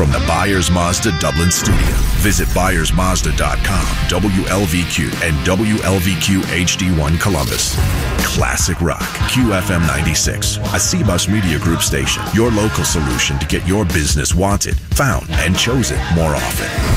from the Byers Mazda Dublin studio. Visit ByersMazda.com, WLVQ, and WLVQ HD1 Columbus. Classic Rock, QFM 96, a C-Bus Media Group station. Your local solution to get your business wanted, found, and chosen more often.